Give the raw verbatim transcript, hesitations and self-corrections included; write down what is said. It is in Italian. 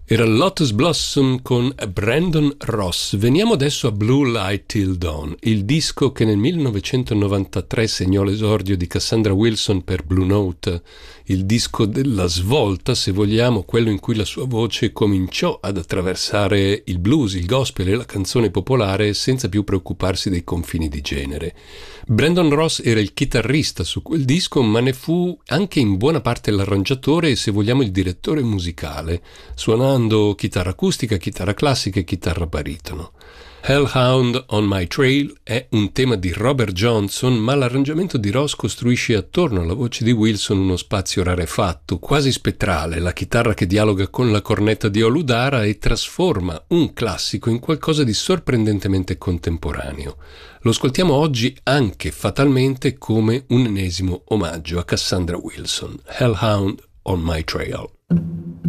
Era Lotus Blossom con Brandon Ross. Veniamo adesso a Blue Light Till Dawn, il disco che nel millenovecentonovantatré segnò l'esordio di Cassandra Wilson per Blue Note, il disco della svolta, se vogliamo, quello in cui la sua voce cominciò ad attraversare il blues, il gospel e la canzone popolare senza più preoccuparsi dei confini di genere. Brandon Ross era il chitarrista su quel disco, ma ne fu anche in buona parte l'arrangiatore e, se vogliamo, il direttore musicale, suonando chitarra acustica, chitarra classica e chitarra baritono. Hellhound on My Trail è un tema di Robert Johnson, ma l'arrangiamento di Ross costruisce attorno alla voce di Wilson uno spazio rarefatto, quasi spettrale, la chitarra che dialoga con la cornetta di Oludara e trasforma un classico in qualcosa di sorprendentemente contemporaneo. Lo ascoltiamo oggi anche fatalmente come un ennesimo omaggio a Cassandra Wilson. Hellhound on My Trail.